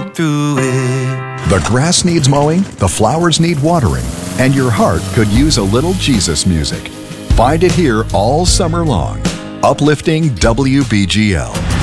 get through it. The grass needs mowing, the flowers need watering, and your heart could use a little Jesus music. Find it here all summer long. Uplifting WBGL.